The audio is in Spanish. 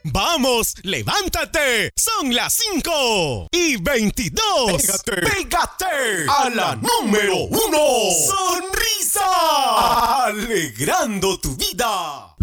¡Vamos, levántate! ¡Son las 5:22! ¡Pégate a la número 1! ¡Sonrisa! ¡Alegrando tu vida!